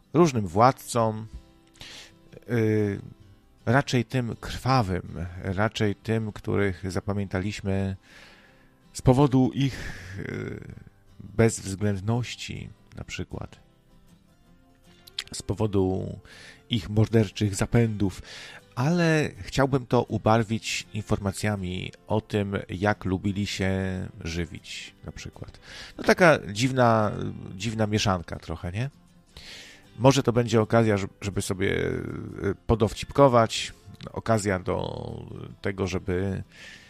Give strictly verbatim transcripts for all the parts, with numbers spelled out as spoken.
różnym władcom, yy, raczej tym krwawym, raczej tym, których zapamiętaliśmy z powodu ich yy, bezwzględności, na przykład. Z powodu ich morderczych zapędów, ale chciałbym to ubarwić informacjami o tym, jak lubili się żywić, na przykład. No taka dziwna, dziwna mieszanka trochę, nie? Może to będzie okazja, żeby sobie podowcipkować, okazja do tego, żeby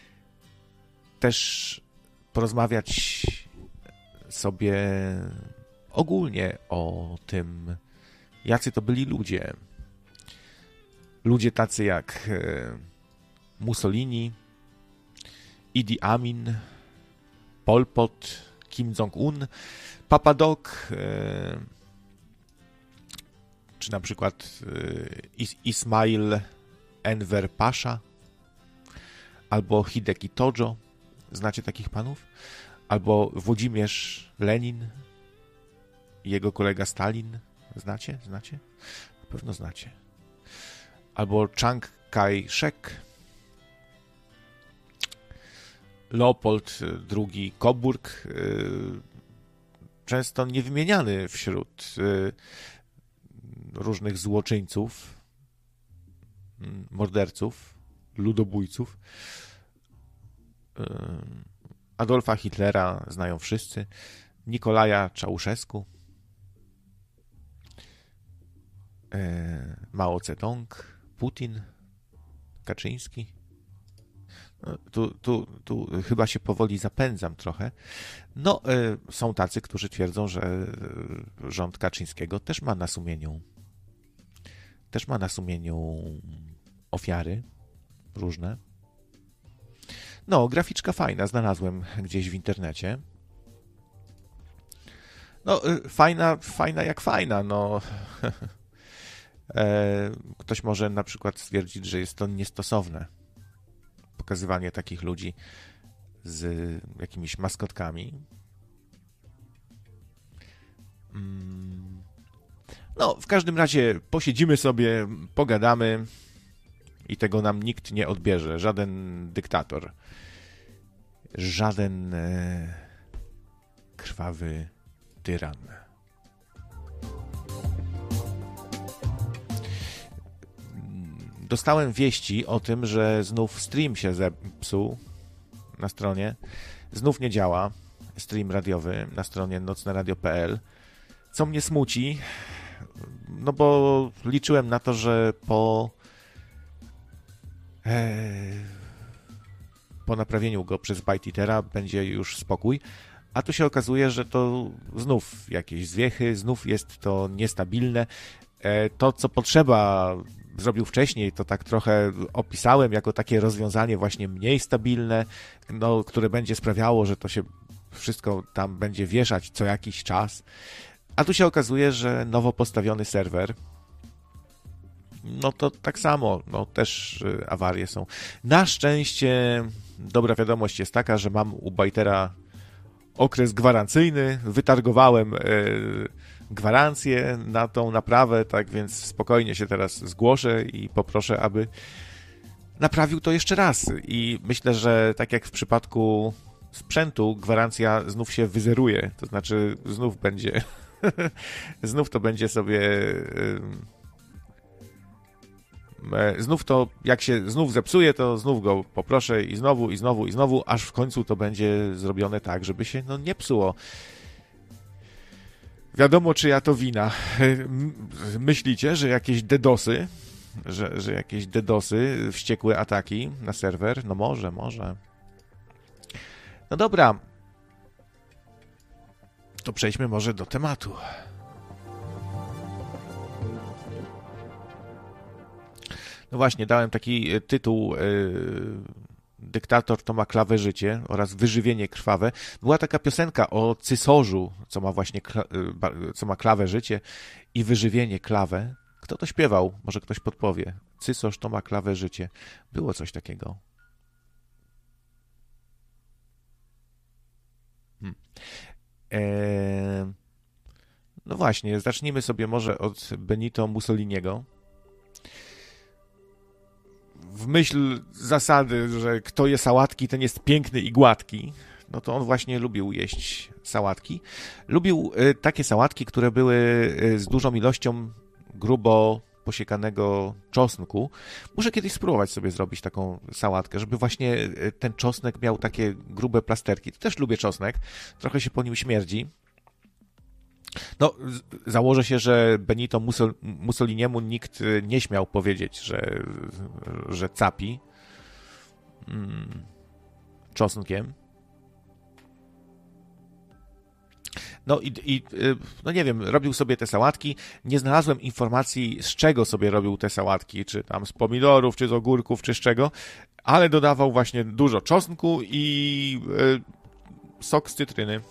też porozmawiać sobie ogólnie o tym, jacy to byli ludzie. Ludzie tacy jak Mussolini, Idi Amin, Pol Pot, Kim Jong-un, Papa Doc, czy na przykład Ismail Enver Pasha, albo Hideki Tojo. Znacie takich panów? Albo Włodzimierz Lenin, jego kolega Stalin. Znacie? Znacie? Na pewno znacie. Albo Chiang Kai-shek, Leopold drugi Coburg, często niewymieniany wśród różnych złoczyńców, morderców, ludobójców. Adolfa Hitlera znają wszyscy, Nikolaja Czałszewsku, Mao Zedong, Putin, Kaczyński. No, tu, tu, tu chyba się powoli zapędzam trochę. No, są tacy, którzy twierdzą, że rząd Kaczyńskiego też ma na sumieniu też ma na sumieniu ofiary różne. No, graficzka fajna, znalazłem gdzieś w internecie. No, fajna, fajna jak fajna, no. Ktoś może na przykład stwierdzić, że jest to niestosowne. Pokazywanie takich ludzi z jakimiś maskotkami. No, w każdym razie posiedzimy sobie, pogadamy i tego nam nikt nie odbierze. Żaden dyktator. Żaden e, krwawy tyran. Dostałem wieści o tym, że znów stream się zepsuł na stronie. Znów nie działa stream radiowy na stronie nocne radio kropka p l. Co mnie smuci, no bo liczyłem na to, że po e, po naprawieniu go przez ByteEater'a będzie już spokój, a tu się okazuje, że to znów jakieś zwiechy, znów jest to niestabilne. E, to, co potrzeba zrobił wcześniej, to tak trochę opisałem jako takie rozwiązanie właśnie mniej stabilne, no, które będzie sprawiało, że to się wszystko tam będzie wieszać co jakiś czas. A tu się okazuje, że nowo postawiony serwer, no to tak samo, no też awarie są. Na szczęście dobra wiadomość jest taka, że mam u ByteEater'a okres gwarancyjny, wytargowałem yy, gwarancję na tą naprawę, tak więc spokojnie się teraz zgłoszę i poproszę, aby naprawił to jeszcze raz. I myślę, że tak jak w przypadku sprzętu, gwarancja znów się wyzeruje, to znaczy znów będzie znów to będzie sobie znów to, jak się znów zepsuje, to znów go poproszę i znowu, i znowu, i znowu, aż w końcu to będzie zrobione tak, żeby się no nie psuło. Wiadomo, czyja to wina. Myślicie, że jakieś dedosy, że, że jakieś dedosy, wściekłe ataki na serwer? No może, może. No dobra. To przejdźmy może do tematu. No właśnie, dałem taki tytuł yy, Dyktator to ma klawe życie oraz Wyżywienie krwawe. Była taka piosenka o cysorzu, co ma właśnie kla- co ma klawe życie i wyżywienie klawę. Kto to śpiewał? Może ktoś podpowie. Cysorz to ma klawe życie. Było coś takiego. Hmm. Eee... No właśnie, zacznijmy sobie może od Benito Mussoliniego. W myśl zasady, że kto je sałatki, ten jest piękny i gładki, no to on właśnie lubił jeść sałatki. Lubił y, takie sałatki, które były y, z dużą ilością grubo posiekanego czosnku. Muszę kiedyś spróbować sobie zrobić taką sałatkę, żeby właśnie y, ten czosnek miał takie grube plasterki. Też lubię czosnek, trochę się po nim śmierdzi. No, z- założę się, że Benito Mussol- Mussoliniemu nikt y, nie śmiał powiedzieć, że, że capi mm, czosnkiem. No i, i y, no nie wiem, robił sobie te sałatki. Nie znalazłem informacji, z czego sobie robił te sałatki, czy tam z pomidorów, czy z ogórków, czy z czego, ale dodawał właśnie dużo czosnku i y, sok z cytryny.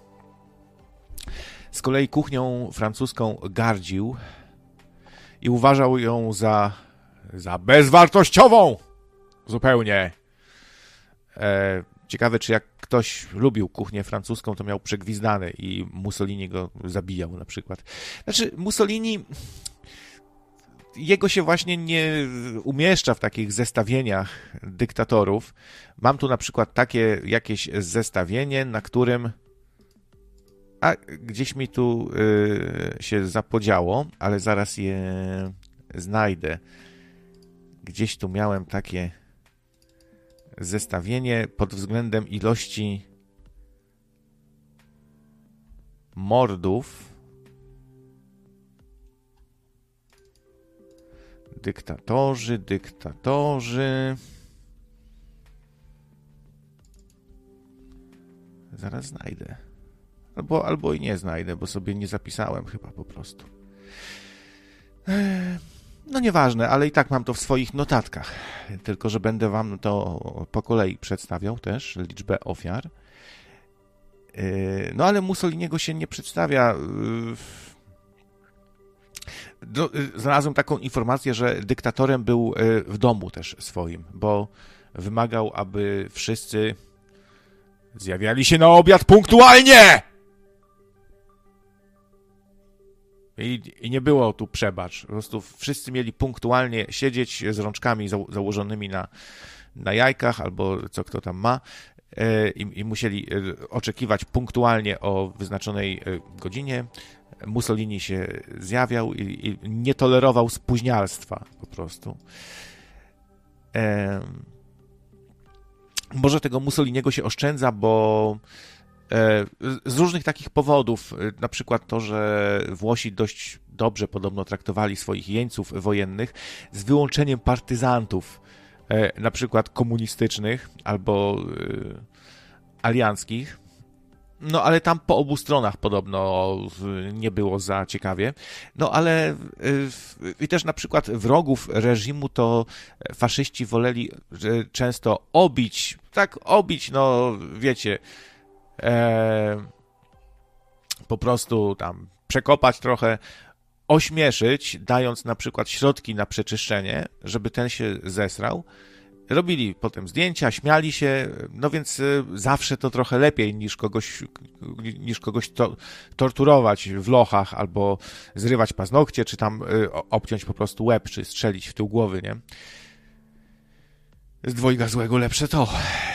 Z kolei kuchnią francuską gardził i uważał ją za, za bezwartościową zupełnie. E, ciekawe, czy jak ktoś lubił kuchnię francuską, to miał przegwizdane i Mussolini go zabijał na przykład. Znaczy, Mussolini, jego się właśnie nie umieszcza w takich zestawieniach dyktatorów. Mam tu na przykład takie jakieś zestawienie, na którym a gdzieś mi tu y, się zapodziało, ale zaraz je znajdę. Gdzieś tu miałem takie zestawienie pod względem ilości mordów. Dyktatorzy, dyktatorzy. Zaraz znajdę. Albo, albo i nie znajdę, bo sobie nie zapisałem chyba po prostu. No nieważne, ale i tak mam to w swoich notatkach. Tylko że będę wam to po kolei przedstawiał też, liczbę ofiar. No ale Mussoliniego się nie przedstawia. Znalazłem taką informację, że dyktatorem był w domu też swoim, bo wymagał, aby wszyscy zjawiali się na obiad punktualnie! I, I nie było tu przebacz. Po prostu wszyscy mieli punktualnie siedzieć z rączkami za, założonymi na, na jajkach, albo co kto tam ma, e, i, i musieli e, oczekiwać punktualnie o wyznaczonej e, godzinie. Mussolini się zjawiał i, i nie tolerował spóźnialstwa po prostu. E, może tego Mussoliniego się oszczędza, bo z różnych takich powodów, na przykład to, że Włosi dość dobrze podobno traktowali swoich jeńców wojennych, z wyłączeniem partyzantów, na przykład komunistycznych albo alianckich. No ale tam po obu stronach podobno nie było za ciekawie. No ale i też na przykład wrogów reżimu to faszyści woleli często obić, tak obić, no wiecie, E, po prostu tam przekopać trochę, ośmieszyć, dając na przykład środki na przeczyszczenie, żeby ten się zesrał. Robili potem zdjęcia, śmiali się, no więc zawsze to trochę lepiej niż kogoś, niż kogoś to, torturować w lochach albo zrywać paznokcie, czy tam obciąć po prostu łeb, czy strzelić w tył głowy, nie? Z dwojga złego lepsze to.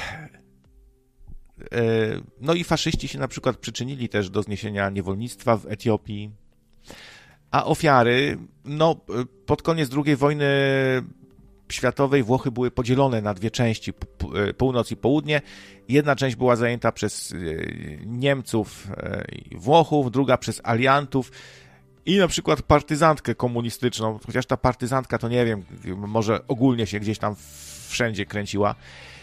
No i faszyści się na przykład przyczynili też do zniesienia niewolnictwa w Etiopii, a ofiary, no pod koniec drugiej wojny światowej Włochy były podzielone na dwie części, północ i południe. Jedna część była zajęta przez Niemców i Włochów, druga przez aliantów i na przykład partyzantkę komunistyczną, chociaż ta partyzantka to nie wiem, może ogólnie się gdzieś tam wszędzie kręciła.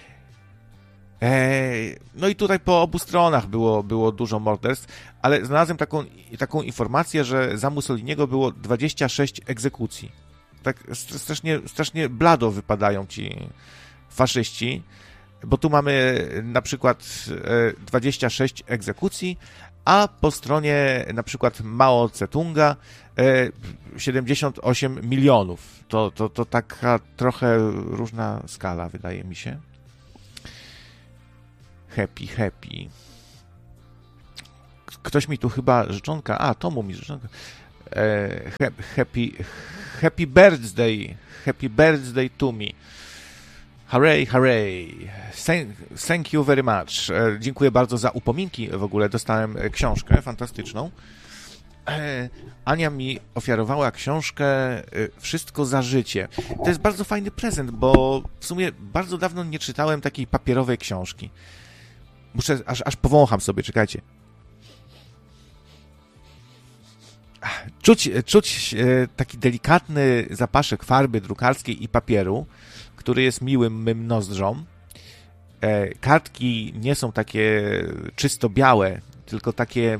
No i tutaj po obu stronach było, było dużo morderstw, ale znalazłem taką, taką informację, że za Mussoliniego było dwadzieścia sześć egzekucji. Tak strasznie, strasznie blado wypadają ci faszyści, bo tu mamy na przykład dwadzieścia sześć egzekucji, a po stronie na przykład Mao Tse-tunga siedemdziesiąt osiem milionów. To, to, to taka trochę różna skala, wydaje mi się. Happy, happy. ktoś mi tu chyba życzonka, a Tomu mi życzonka. E, happy, happy birthday, happy birthday to me. Hooray, hooray. Thank, thank you very much. E, dziękuję bardzo za upominki w ogóle. Dostałem książkę fantastyczną. E, Ania mi ofiarowała książkę e, Wszystko za życie. To jest bardzo fajny prezent, bo w sumie bardzo dawno nie czytałem takiej papierowej książki. Muszę, aż, aż powącham sobie, czekajcie. Czuć, czuć taki delikatny zapaszek farby drukarskiej i papieru, który jest miłym mym nozdrzom. Kartki nie są takie czysto białe, tylko takie,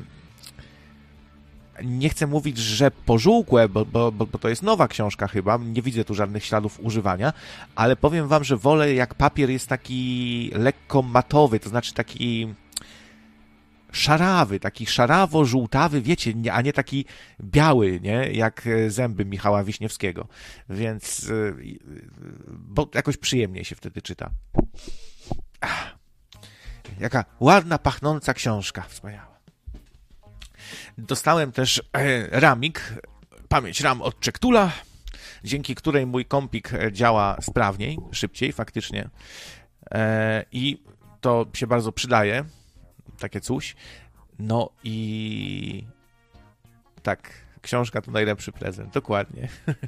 nie chcę mówić, że pożółkłe, bo, bo, bo to jest nowa książka chyba, nie widzę tu żadnych śladów używania, ale powiem wam, że wolę, jak papier jest taki lekko matowy, to znaczy taki szarawy, taki szarawo-żółtawy, wiecie, a nie taki biały, nie, jak zęby Michała Wiśniewskiego. Więc, bo jakoś przyjemniej się wtedy czyta. Ach, jaka ładna, pachnąca książka, wspaniała. Dostałem też ramik, pamięć RAM od Czektula, dzięki której mój kompik działa sprawniej, szybciej faktycznie. I to się bardzo przydaje. Takie coś. No i tak, książka to najlepszy prezent, dokładnie.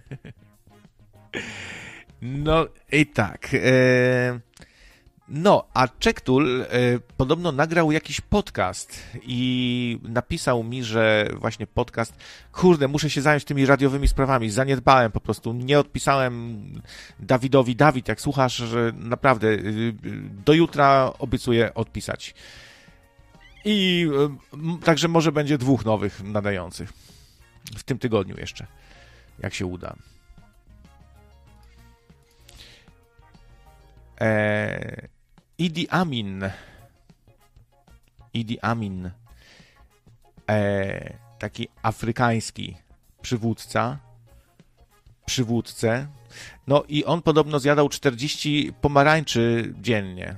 No i tak. E... No, a Czektul e, podobno nagrał jakiś podcast i napisał mi, że właśnie podcast, kurde, muszę się zająć tymi radiowymi sprawami, zaniedbałem po prostu, nie odpisałem Dawidowi. Dawid, jak słuchasz, że naprawdę do jutra obiecuję odpisać. I y, także może będzie dwóch nowych nadających w tym tygodniu jeszcze, jak się uda. E, Idi Amin. Idi Amin. E, taki afrykański przywódca. Przywódcę. No i on podobno zjadał czterdzieści pomarańczy dziennie.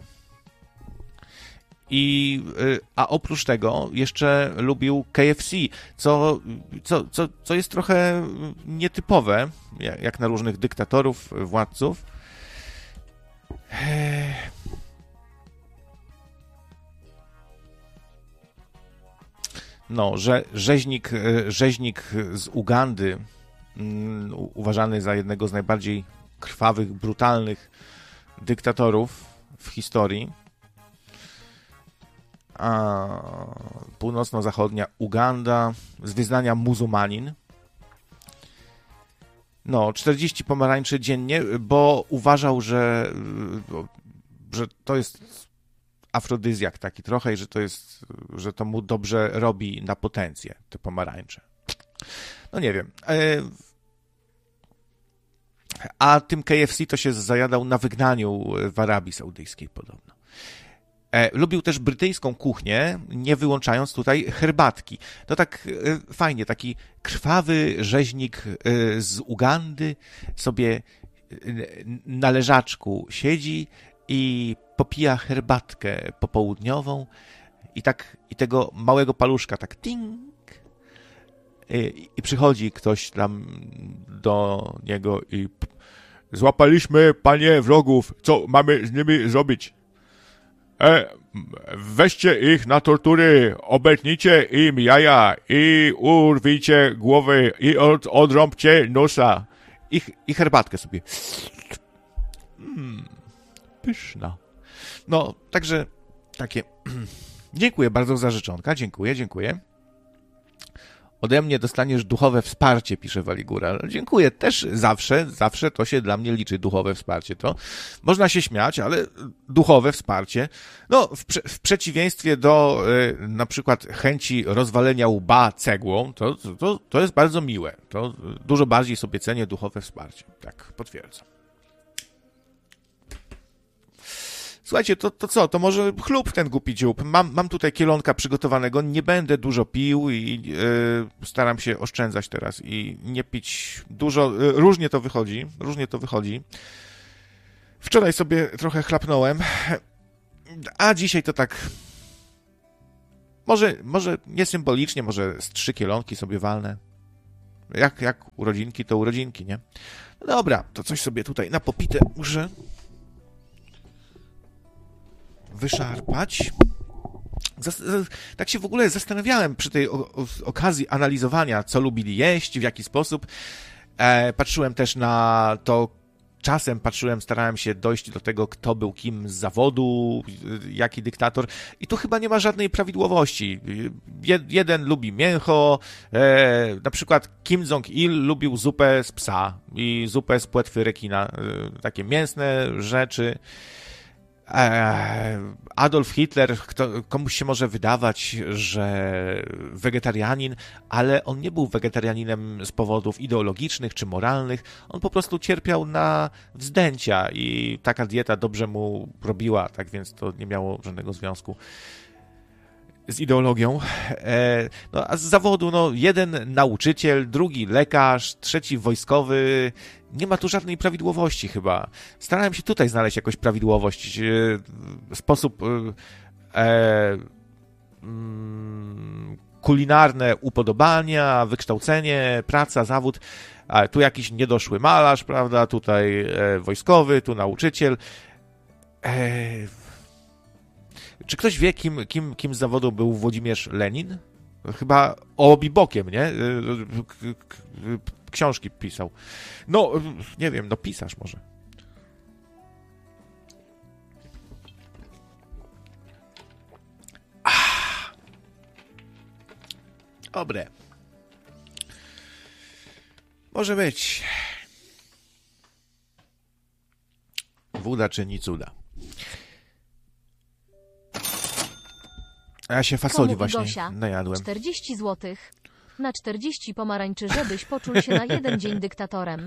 I, a oprócz tego jeszcze lubił K F C, co, co, co, co jest trochę nietypowe, jak na różnych dyktatorów, władców. No, że rzeźnik, rzeźnik z Ugandy, uważany za jednego z najbardziej krwawych, brutalnych dyktatorów w historii, a północno-zachodnia Uganda, z wyznania muzułmanin. No, czterdzieści pomarańczy dziennie, bo uważał, że, że to jest afrodyzjak taki trochę i że to jest, że to mu dobrze robi na potencję, te pomarańcze. No nie wiem. A tym K F C to się zajadał na wygnaniu w Arabii Saudyjskiej podobno. Lubił też brytyjską kuchnię, nie wyłączając tutaj herbatki. To tak fajnie, taki krwawy rzeźnik z Ugandy sobie na leżaczku siedzi i popija herbatkę popołudniową i tak i tego małego paluszka tak ting i, i przychodzi ktoś tam do niego i złapaliśmy, panie, wrogów, co mamy z nimi zrobić? E, weźcie ich na tortury, obetnijcie im jaja i urwijcie głowy i od, odrąbcie nosa. I, i herbatkę sobie. Mm, pyszna. No, także takie. Dziękuję bardzo za życzonka. Dziękuję, dziękuję. Ode mnie dostaniesz duchowe wsparcie, pisze Waligura. Dziękuję też zawsze, zawsze to się dla mnie liczy, duchowe wsparcie. To można się śmiać, ale duchowe wsparcie, no w, prze, w przeciwieństwie do y, na przykład chęci rozwalenia łba cegłą, to, to, to jest bardzo miłe. To dużo bardziej sobie cenię duchowe wsparcie. Tak, potwierdzam. Słuchajcie, to, to co? To może chlub ten głupi dziób. Mam, mam tutaj kielonka przygotowanego, nie będę dużo pił i yy, staram się oszczędzać teraz i nie pić dużo. Yy, różnie to wychodzi, różnie to wychodzi. Wczoraj sobie trochę chlapnąłem, a dzisiaj to tak Może, może nie symbolicznie, może z trzy kielonki sobie walnę. Jak, jak urodzinki, to urodzinki, nie? No dobra, to coś sobie tutaj na popite muszę wyszarpać. Zas- tak się w ogóle zastanawiałem przy tej o- o- okazji analizowania, co lubili jeść, w jaki sposób. E, patrzyłem też na to, czasem patrzyłem, starałem się dojść do tego, kto był kim z zawodu, jaki dyktator. I tu chyba nie ma żadnej prawidłowości. Je- jeden lubi mięcho, e, na przykład Kim Jong-il lubił zupę z psa i zupę z płetwy rekina. E, takie mięsne rzeczy. Adolf Hitler, kto, komuś się może wydawać, że wegetarianin, ale on nie był wegetarianinem z powodów ideologicznych czy moralnych, on po prostu cierpiał na wzdęcia i taka dieta dobrze mu robiła, tak więc to nie miało żadnego związku z ideologią. E, no, a z zawodu, no, jeden nauczyciel, drugi lekarz, trzeci wojskowy. Nie ma tu żadnej prawidłowości chyba. Starałem się tutaj znaleźć jakąś prawidłowość. E, sposób e, mm, kulinarne upodobania, wykształcenie, praca, zawód. A tu jakiś niedoszły malarz, prawda? Tutaj e, wojskowy, tu nauczyciel. E, Czy ktoś wie, kim, kim, kim z zawodu był Włodzimierz Lenin? Chyba obibokiem, nie? Książki pisał. No, nie wiem, no pisarz może. Ah. Dobre. Może być. Woda czyni cuda. A ja się fasoli Komu właśnie Gosia? najadłem. czterdzieści złotych. Na czterdzieści pomarańczy, żebyś poczuł się na jeden dzień dyktatorem.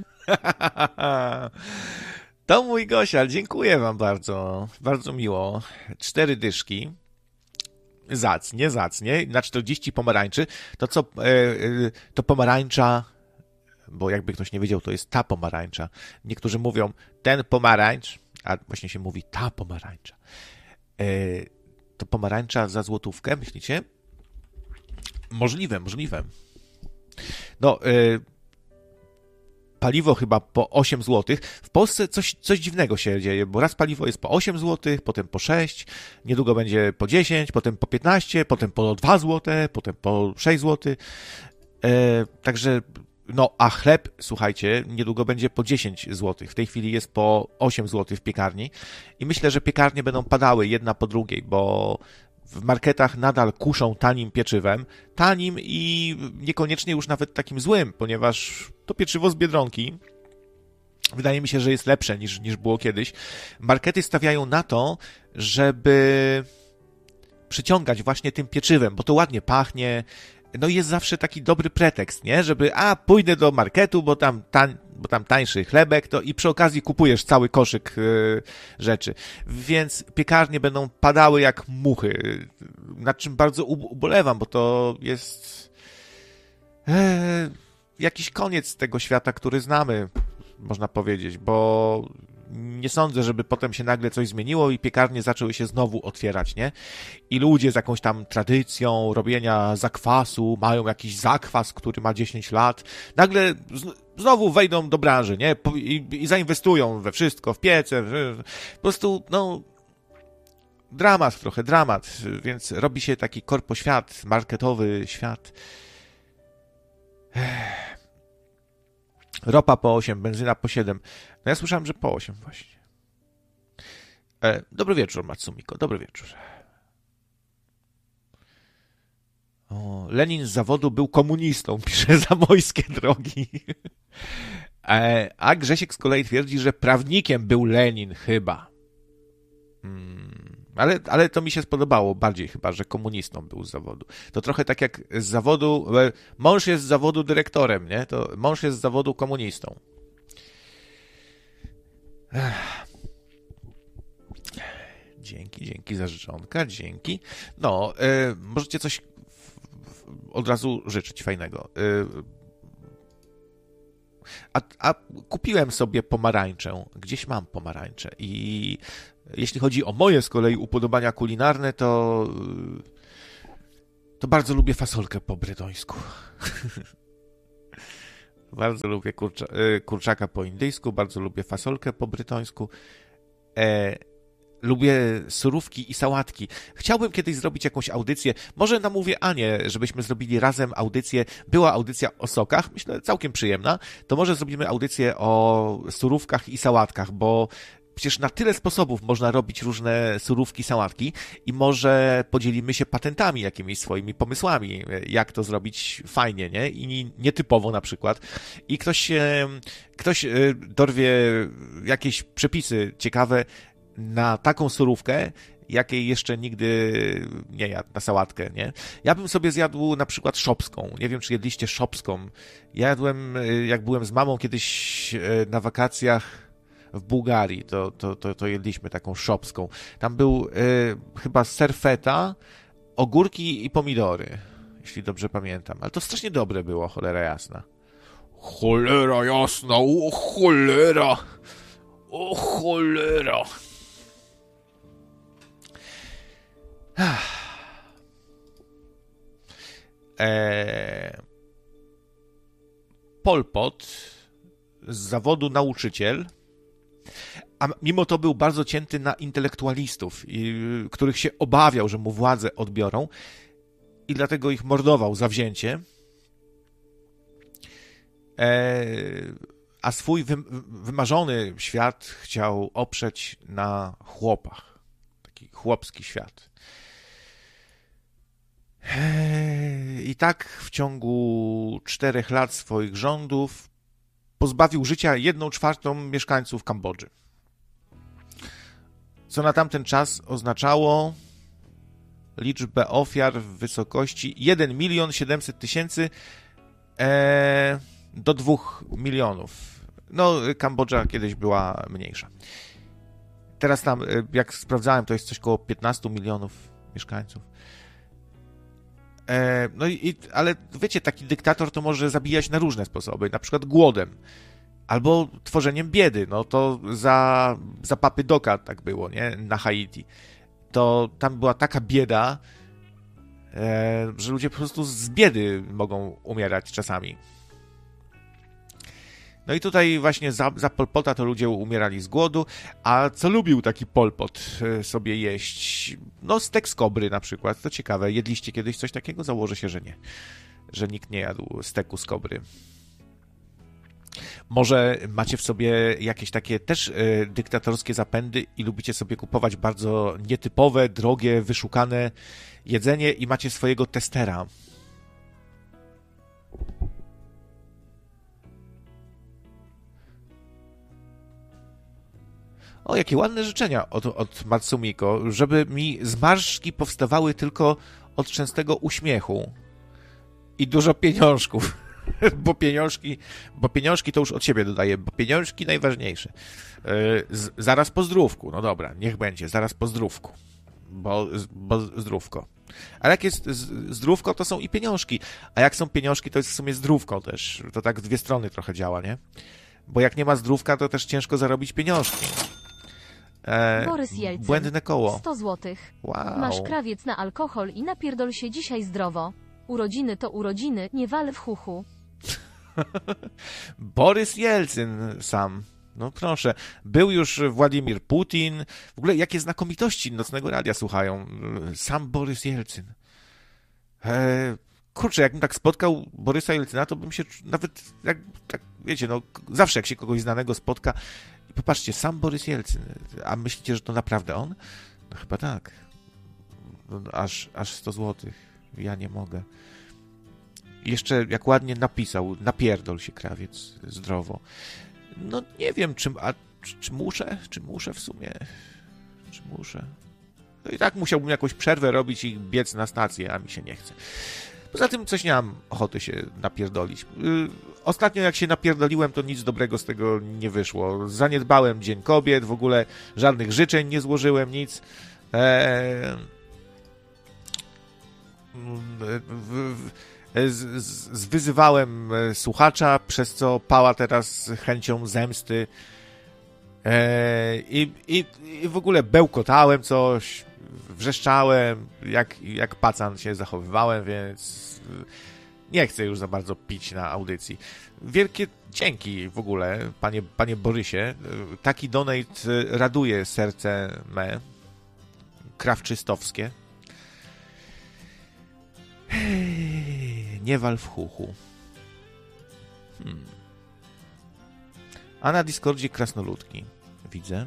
To mój Gosia, dziękuję wam bardzo. Bardzo miło. Cztery dyszki. Zacnie, zacnie. Na czterdzieści pomarańczy. To co, e, e, to pomarańcza, bo jakby ktoś nie wiedział, to jest ta pomarańcza. Niektórzy mówią ten pomarańcz, a właśnie się mówi ta pomarańcza. E, to pomarańcza za złotówkę, myślicie? Możliwe, możliwe. No, y, paliwo chyba po osiem złotych. W Polsce coś, coś dziwnego się dzieje, bo raz paliwo jest po osiem złotych, potem po sześć, niedługo będzie po dziesięć, potem po piętnaście, potem po dwa złote, potem po sześć złotych. Y, także, no, a chleb, słuchajcie, niedługo będzie po dziesięć złotych. W tej chwili jest po osiem złotych w piekarni i myślę, że piekarnie będą padały jedna po drugiej, bo w marketach nadal kuszą tanim pieczywem, tanim i niekoniecznie już nawet takim złym, ponieważ to pieczywo z Biedronki wydaje mi się, że jest lepsze niż, niż było kiedyś. Markety stawiają na to, żeby przyciągać właśnie tym pieczywem, bo to ładnie pachnie, no i jest zawsze taki dobry pretekst, nie? Żeby, a pójdę do marketu, bo tam, tań, bo tam tańszy chlebek, to i przy okazji kupujesz cały koszyk yy, rzeczy. Więc piekarnie będą padały jak muchy, nad czym bardzo ubolewam, bo to jest yy, jakiś koniec tego świata, który znamy, można powiedzieć, bo nie sądzę, żeby potem się nagle coś zmieniło i piekarnie zaczęły się znowu otwierać, nie? I ludzie z jakąś tam tradycją robienia zakwasu, mają jakiś zakwas, który ma dziesięć lat, nagle z- znowu wejdą do branży, nie? I, i zainwestują we wszystko, w piece, w, po prostu, no, dramat trochę, dramat, więc robi się taki korpoświat, marketowy świat. Ech. Ropa po osiem, benzyna po siedem. No ja słyszałem, że po osiem właśnie. E, dobry wieczór, Matsumiko, dobry wieczór. O, Lenin z zawodu był komunistą, pisze Zamojskie Drogi. E, a Grzesiek z kolei twierdzi, że prawnikiem był Lenin chyba. Hmm, ale, ale to mi się spodobało bardziej chyba, że komunistą był z zawodu. To trochę tak jak z zawodu, mąż jest z zawodu dyrektorem, nie? To mąż jest z zawodu komunistą. Ech. Dzięki, dzięki za życzonka, dzięki. No, y, możecie coś od razu życzyć fajnego. Y, a, a kupiłem sobie pomarańczę. Gdzieś mam pomarańcze i jeśli chodzi o moje z kolei upodobania kulinarne, to to bardzo lubię fasolkę po brytońsku. Bardzo lubię kurcza, kurczaka po indyjsku, bardzo lubię fasolkę po brytońsku. E, lubię surówki i sałatki. Chciałbym kiedyś zrobić jakąś audycję. Może namówię Anię, żebyśmy zrobili razem audycję. Była audycja o sokach, myślę całkiem przyjemna. To może zrobimy audycję o surówkach i sałatkach, bo przecież na tyle sposobów można robić różne surówki, sałatki i może podzielimy się patentami, jakimiś swoimi pomysłami, jak to zrobić fajnie, nie? I nietypowo na przykład. I ktoś się, ktoś dorwie jakieś przepisy ciekawe na taką surówkę, jakiej jeszcze nigdy nie jadł, na sałatkę, nie? Ja bym sobie zjadł na przykład szopską. Nie wiem, czy jedliście szopską. Ja jadłem, jak byłem z mamą kiedyś na wakacjach w Bułgarii, to, to, to, to jedliśmy taką szopską. Tam był y, chyba ser feta, ogórki i pomidory, jeśli dobrze pamiętam. Ale to strasznie dobre było, cholera jasna. Cholera jasna, o cholera, o cholera. Eee, Pol Pot z zawodu nauczyciel, a mimo to był bardzo cięty na intelektualistów, i, których się obawiał, że mu władzę odbiorą i dlatego ich mordował zawzięcie. Eee, a swój wy, wymarzony świat chciał oprzeć na chłopach. Taki chłopski świat. I tak w ciągu czterech lat swoich rządów pozbawił życia jedną czwartą mieszkańców Kambodży. Co na tamten czas oznaczało liczbę ofiar w wysokości jeden milion siedemset tysięcy e, do dwóch milionów. No, Kambodża kiedyś była mniejsza. Teraz tam, jak sprawdzałem, to jest coś koło piętnaście milionów mieszkańców. No i, ale wiecie, taki dyktator to może zabijać na różne sposoby, na przykład głodem, albo tworzeniem biedy, no to za, za papy Doka tak było, nie, na Haiti. To tam była taka bieda, e, że ludzie po prostu z biedy mogą umierać czasami. No i tutaj właśnie za, za Pol Pota to ludzie umierali z głodu, a co lubił taki Pol Pot sobie jeść? No stek z kobry na przykład, to ciekawe. Jedliście kiedyś coś takiego? Założę się, że nie. Że nikt nie jadł steku z kobry. Może macie w sobie jakieś takie też y, dyktatorskie zapędy i lubicie sobie kupować bardzo nietypowe, drogie, wyszukane jedzenie i macie swojego testera. O, jakie ładne życzenia od, od Matsumiko, żeby mi zmarszczki powstawały tylko od częstego uśmiechu i dużo pieniążków, bo pieniążki, bo pieniążki to już od siebie dodaję, bo pieniążki najważniejsze. Z, zaraz po zdrówku, no dobra, niech będzie, zaraz po zdrówku, bo, bo zdrówko. Ale jak jest zdrówko, to są i pieniążki, a jak są pieniążki, to jest w sumie zdrówko też, to tak w dwie strony trochę działa, nie? Bo jak nie ma zdrówka, to też ciężko zarobić pieniążki. E, Borys Jelcyn, błędne koło. sto złotych. Wow. Masz krawiec na alkohol i napierdol się dzisiaj zdrowo. Urodziny to urodziny, nie wal w chuchu. Borys Jelcyn sam. No proszę. Był już Władimir Putin. W ogóle jakie znakomitości Nocnego Radia słuchają. Sam Borys Jelcyn. E, kurczę, jakbym tak spotkał Borysa Jelcyna, to bym się nawet, jak, tak, wiecie, no zawsze jak się kogoś znanego spotka, popatrzcie, sam Borys Jelcyn. A myślicie, że to naprawdę on? No chyba tak. No, aż, aż sto złotych. Ja nie mogę. I jeszcze jak ładnie napisał, napierdol się krawiec zdrowo. No nie wiem, czy, a, czy, czy muszę? Czy muszę w sumie? Czy muszę? No i tak musiałbym jakąś przerwę robić i biec na stację, a mi się nie chce. Poza tym coś nie mam ochoty się napierdolić. Yy, ostatnio jak się napierdoliłem, to nic dobrego z tego nie wyszło. Zaniedbałem Dzień Kobiet, w ogóle żadnych życzeń nie złożyłem, nic. Eee, w, w, z, z, zwyzywałem słuchacza, przez co pała teraz chęcią zemsty. Eee, i, i, I w ogóle bełkotałem coś. wrzeszczałem, jak, jak pacan się zachowywałem, więc nie chcę już za bardzo pić na audycji. Wielkie dzięki w ogóle, panie, panie Borysie. Taki donate raduje serce me, krawczystowskie. Nie wal w chuchu. Hmm. A na Discordzie krasnoludki. Widzę.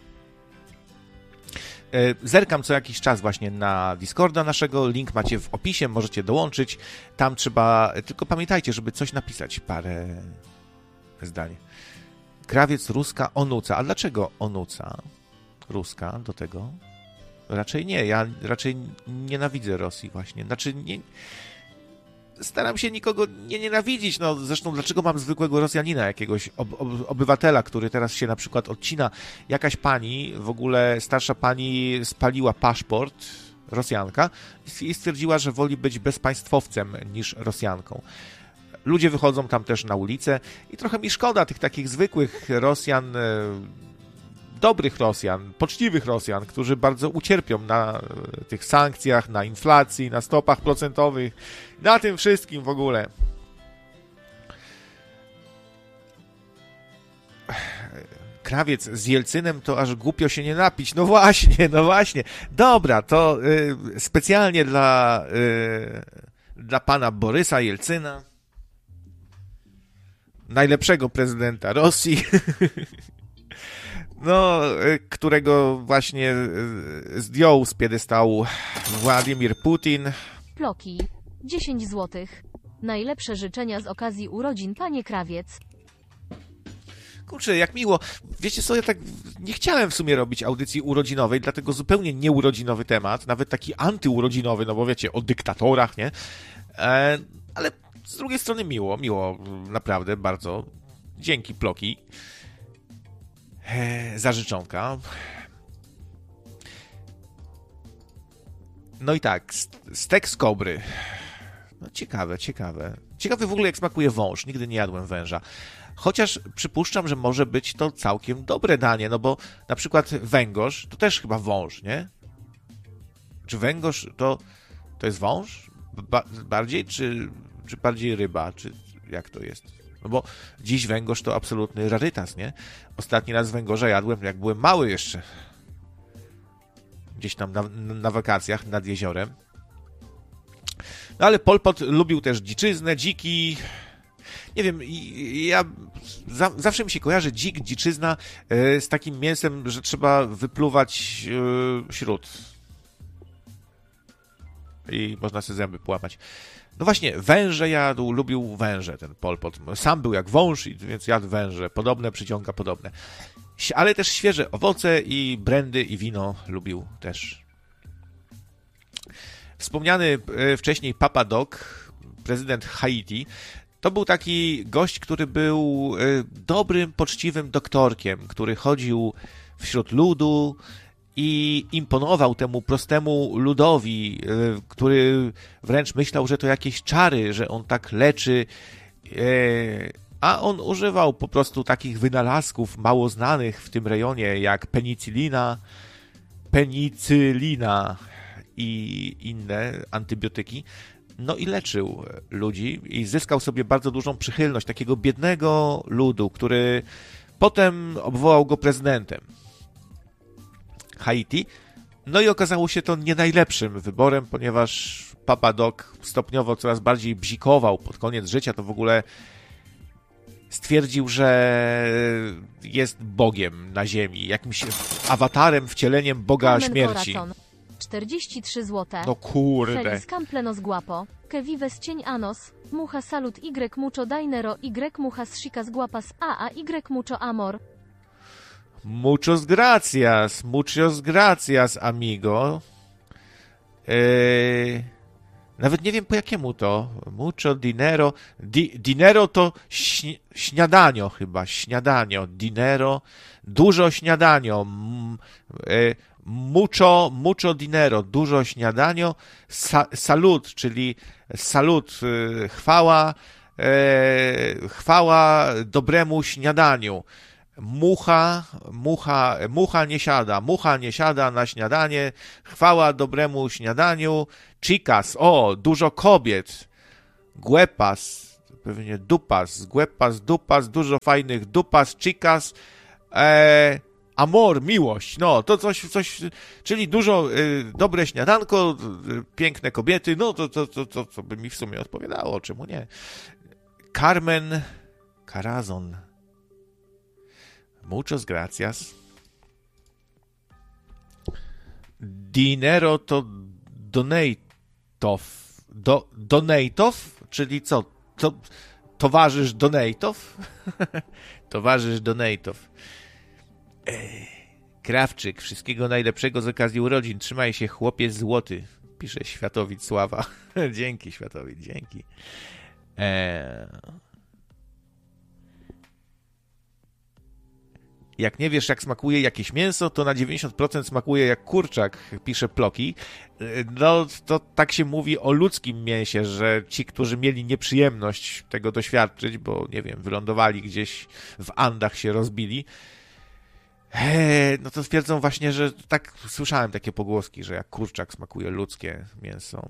Zerkam co jakiś czas właśnie na Discorda naszego. Link macie w opisie, możecie dołączyć. Tam trzeba... Tylko pamiętajcie, żeby coś napisać. Parę zdań. Krawiec, Ruska, Onuca. A dlaczego Onuca? Ruska do tego? Raczej nie. Ja raczej nienawidzę Rosji właśnie. Znaczy nie... Staram się nikogo nie nienawidzić, no zresztą dlaczego mam zwykłego Rosjanina, jakiegoś ob, ob, obywatela, który teraz się na przykład odcina. Jakaś pani, w ogóle starsza pani spaliła paszport, Rosjanka, i stwierdziła, że woli być bezpaństwowcem niż Rosjanką. Ludzie wychodzą tam też na ulicę i trochę mi szkoda tych takich zwykłych Rosjan, dobrych Rosjan, poczciwych Rosjan, którzy bardzo ucierpią na tych sankcjach, na inflacji, na stopach procentowych, na tym wszystkim w ogóle. Krawiec z Jelcynem to aż głupio się nie napić. No właśnie, no właśnie. Dobra, to y, specjalnie dla, y, dla pana Borysa Jelcyna, najlepszego prezydenta Rosji, no, którego właśnie zdjął z piedestału Władimir Putin. Ploki. dziesięć złotych. Najlepsze życzenia z okazji urodzin, panie Krawiec. Kurczę, jak miło. Wiecie co, ja tak nie chciałem w sumie robić audycji urodzinowej, dlatego zupełnie nieurodzinowy temat, nawet taki antyurodzinowy, no bo wiecie, o dyktatorach, nie? E, ale z drugiej strony miło, miło, naprawdę, bardzo. Dzięki, Ploki. Za życzonka. No i tak, stek z kobry. No ciekawe, ciekawe. Ciekawe w ogóle jak smakuje wąż. Nigdy nie jadłem węża. Chociaż przypuszczam, że może być to całkiem dobre danie, no bo na przykład węgorz to też chyba wąż, nie? Czy węgorz to, to jest wąż? Ba- bardziej, czy, czy bardziej ryba? Czy jak to jest? No bo dziś węgorz to absolutny rarytas, nie? Ostatni raz węgorza jadłem, jak byłem mały jeszcze. Gdzieś tam na, na wakacjach nad jeziorem. No ale Pol Pot lubił też dziczyznę, dziki. Nie wiem, ja za, zawsze mi się kojarzy dzik, dziczyzna yy, z takim mięsem, że trzeba wypluwać yy, śród. I można sobie zęby połapać. No właśnie, węże jadł, lubił węże ten Pol Pot. Sam był jak wąż, więc jadł węże. Podobne przyciąga podobne. Ale też świeże owoce i brandy i wino lubił też. Wspomniany wcześniej Papa Doc, prezydent Haiti, to był taki gość, który był dobrym, poczciwym doktorkiem, który chodził wśród ludu i imponował temu prostemu ludowi, który wręcz myślał, że to jakieś czary, że on tak leczy, a on używał po prostu takich wynalazków mało znanych w tym rejonie, jak penicylina, penicylina i inne antybiotyki. No i leczył ludzi i zyskał sobie bardzo dużą przychylność takiego biednego ludu, który potem obwołał go prezydentem Haiti. No i okazało się to nie najlepszym wyborem, ponieważ Papa Doc stopniowo coraz bardziej bzikował pod koniec życia. To w ogóle stwierdził, że jest Bogiem na ziemi, jakimś awatarem, wcieleniem Boga Carmen śmierci. Corazon. czterdzieści trzy złote. No kurde. Feliz Camplenos Guapo. Que vives cień anos. Mucha salut y mucho dinero y muchas chicas guapas a a y mucho amor. Muchos gracias, muchos gracias, amigo. Eee, nawet nie wiem po jakiemu to. Mucho dinero. Di, dinero to ś, śniadanio chyba. Śniadanio. Dinero. Dużo śniadanio. M, e, mucho, mucho dinero. Dużo śniadanio. Sa, salut, czyli salut, e, chwała, e, chwała dobremu śniadaniu. Mucha, mucha, mucha nie siada, mucha nie siada na śniadanie, chwała dobremu śniadaniu, chicas, o, dużo kobiet, guepas, pewnie dupas, guepas, dupas, dużo fajnych dupas, chicas, e, amor, miłość, no, to coś, coś, czyli dużo y, dobre śniadanko, y, piękne kobiety, no, to, to, to, to, to by mi w sumie odpowiadało, czemu nie? Carmen Carazon. Muchas gracias. Dinero to donatow. Do, donatow? Czyli co? To, towarzysz donatow? Towarzysz donatow. Ej, Krawczyk, wszystkiego najlepszego z okazji urodzin. Trzymaj się, chłopiec złoty. Pisze Światowid Sława. Dzięki, Światowid, dzięki. Eee... Jak nie wiesz, jak smakuje jakieś mięso, to na dziewięćdziesiąt procent smakuje jak kurczak, pisze Ploki. No, to tak się mówi o ludzkim mięsie, że ci, którzy mieli nieprzyjemność tego doświadczyć, bo, nie wiem, wylądowali gdzieś w Andach, się rozbili, no to twierdzą właśnie, że tak, słyszałem takie pogłoski, że jak kurczak smakuje ludzkie mięso.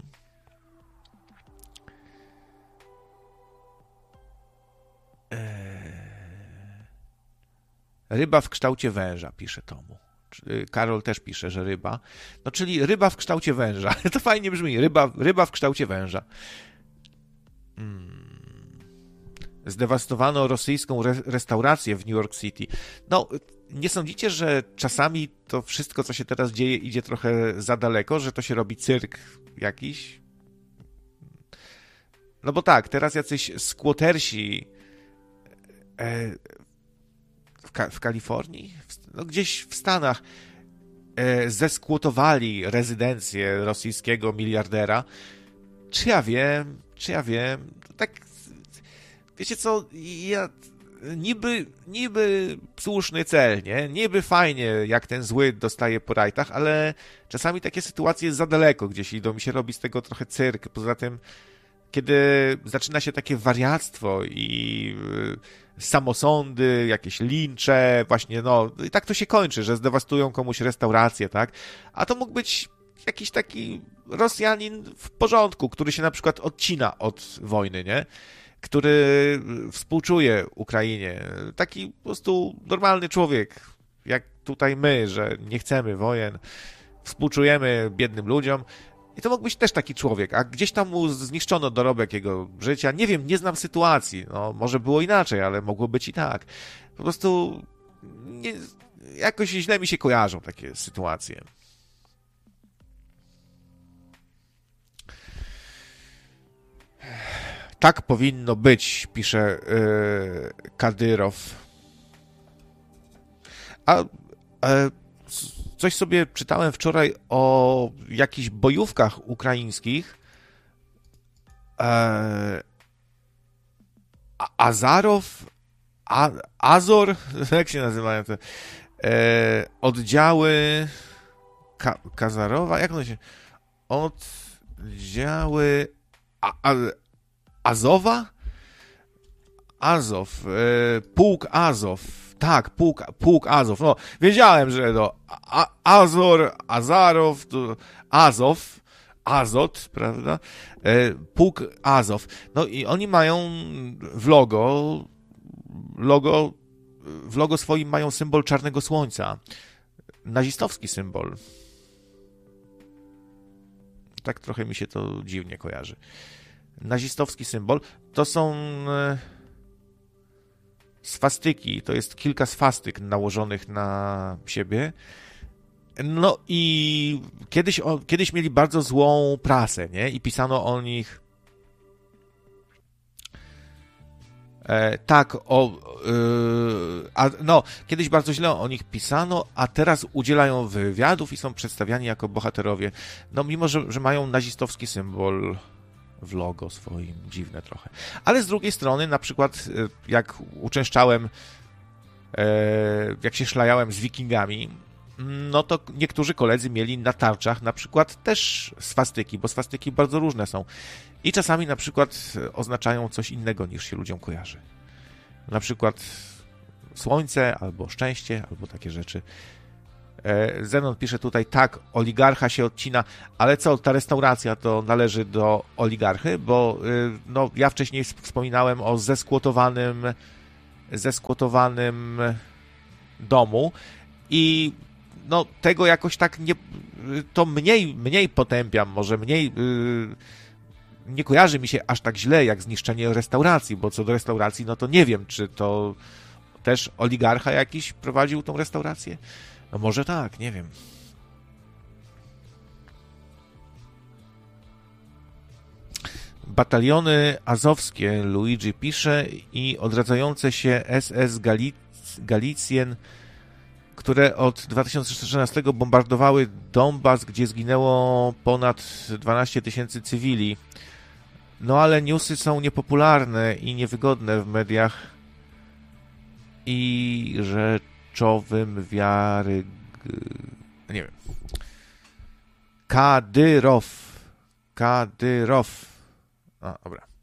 Ryba w kształcie węża, pisze Tomu. Karol też pisze, że ryba. No, czyli ryba w kształcie węża. To fajnie brzmi. Ryba, ryba w kształcie węża. Hmm. Zdewastowano rosyjską re- restaurację w New York City. No, nie sądzicie, że czasami to wszystko, co się teraz dzieje, idzie trochę za daleko, że to się robi cyrk jakiś? No bo tak, teraz jacyś squattersi e, w, Ka- w Kalifornii, w, no gdzieś w Stanach, e, zeskłotowali rezydencję rosyjskiego miliardera. Czy ja wiem, czy ja wiem, tak, wiecie co, ja niby, niby słuszny cel, nie? Niby fajnie, jak ten zły dostaje po rajtach, ale czasami takie sytuacje za daleko gdzieś idą, mi się robi z tego trochę cyrk. Poza tym, kiedy zaczyna się takie wariactwo i samosądy, jakieś lincze, właśnie, no, i tak to się kończy, że zdewastują komuś restaurację, tak? A to mógł być jakiś taki Rosjanin w porządku, który się na przykład odcina od wojny, nie? Który współczuje Ukrainie. Taki po prostu normalny człowiek, jak tutaj my, że nie chcemy wojen, współczujemy biednym ludziom. I to mógł być też taki człowiek, a gdzieś tam mu zniszczono dorobek jego życia. Nie wiem, nie znam sytuacji. No, może było inaczej, ale mogło być i tak. Po prostu nie, jakoś źle mi się kojarzą takie sytuacje. Tak powinno być, pisze yy, Kadyrow. A, a coś sobie czytałem wczoraj o jakichś bojówkach ukraińskich. E, Azarow, A, Azor, jak się nazywają te e, oddziały Ka, Kazarowa, jak one się... Oddziały a, a, Azowa? Azow, e, pułk Azow. Tak, pułk, pułk Azow. No, wiedziałem, że no, A, Azor, Azarow, to Azow, Azot, prawda? E, pułk Azow. No i oni mają w logo, logo, w logo swoim mają symbol czarnego słońca. Nazistowski symbol. Tak trochę mi się to dziwnie kojarzy. Nazistowski symbol. To są e, swastyki. To jest kilka swastyk nałożonych na siebie. No i kiedyś, o, kiedyś mieli bardzo złą prasę, nie? I pisano o nich e, tak, o e, a, no, kiedyś bardzo źle o nich pisano, a teraz udzielają wywiadów i są przedstawiani jako bohaterowie. No mimo, że, że mają nazistowski symbol w logo swoim, dziwne trochę. Ale z drugiej strony, na przykład jak uczęszczałem, jak się szlajałem z wikingami, no to niektórzy koledzy mieli na tarczach na przykład też swastyki, bo swastyki bardzo różne są. I czasami na przykład oznaczają coś innego niż się ludziom kojarzy. Na przykład słońce, albo szczęście, albo takie rzeczy. Zenon pisze tutaj, tak, oligarcha się odcina, ale co, ta restauracja to należy do oligarchy, bo no, ja wcześniej wspominałem o zeskłotowanym, zeskłotowanym domu i no, tego jakoś tak nie, to mniej, mniej potępiam, może mniej, nie kojarzy mi się aż tak źle jak zniszczenie restauracji, bo co do restauracji, no to nie wiem, czy to też oligarcha jakiś prowadził tą restaurację? No może tak, nie wiem. Bataliony azowskie, Luigi pisze, i odradzające się S S Galic- Galicjen, które od dwa tysiące czternastego bombardowały Donbas, gdzie zginęło ponad dwanaście tysięcy cywili. No ale newsy są niepopularne i niewygodne w mediach i rzeczowym wiary... nie wiem. Kadyrow. Kadyrow. A, dobra.